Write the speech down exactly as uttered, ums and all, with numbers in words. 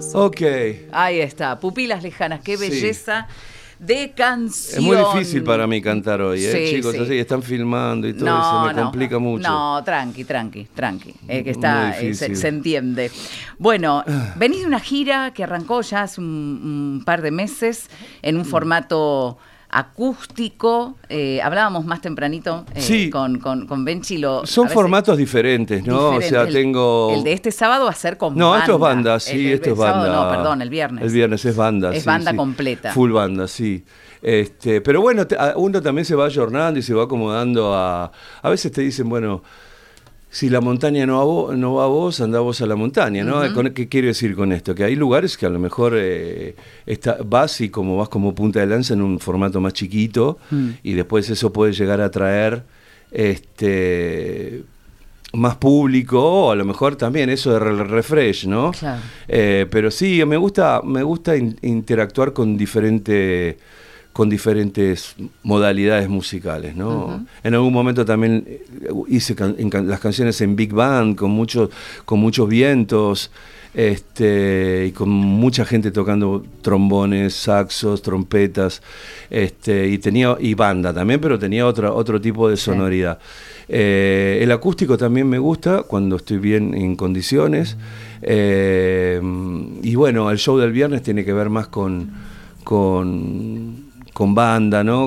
Ok. Ahí está, Pupilas Lejanas, qué Sí. belleza de canción. Es muy difícil para mí cantar hoy, ¿eh? Sí, Chicos, sí. así están filmando y todo, No, y se me no, complica mucho. No, tranqui, tranqui, tranqui. Eh, que Muy está, eh, difícil. se, se entiende. Bueno, venís de una gira que arrancó ya hace un, un par de meses en un formato acústico. Eh, hablábamos más tempranito eh, Sí. con, con, con Benchi. Lo, Son a veces formatos diferentes, ¿no? diferente. O sea, El- tengo... El de este sábado va a ser con No, banda. esto es banda, El sí, del esto es sábado banda. no, perdón, el viernes. El viernes es banda, Es sí, banda sí. completa. Full banda, sí. Este, pero bueno, te- a- uno también se va ayornando y se va acomodando a... A veces te dicen, bueno, si la montaña no, a vo- no va a vos, anda vos a la montaña, ¿no? Ujú. Con- ¿Qué quiero decir con esto? Que hay lugares que a lo mejor eh, está, vas y como vas como punta de lanza en un formato más chiquito Mm. y después eso puede llegar a atraer este, más público o a lo mejor también eso de re- refresh, ¿no? Claro. Eh, pero sí, me gusta, me gusta in- interactuar con diferente, con diferentes modalidades musicales, ¿no? Ujú. En algún momento también eh, hice can- en can- las canciones en big band, con muchos, con muchos vientos, este, y con mucha gente tocando trombones, saxos, trompetas, este, y tenía, y banda también, pero tenía otra, otro tipo de Sí. sonoridad. Eh, el acústico también me gusta cuando estoy bien en condiciones. Eh, y bueno, el show del viernes tiene que ver más con, con, con banda, ¿no?